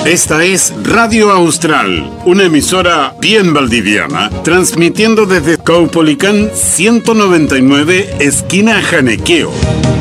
Esta es Radio Austral, una emisora bien valdiviana, transmitiendo desde Caupolicán 199, esquina Janequeo.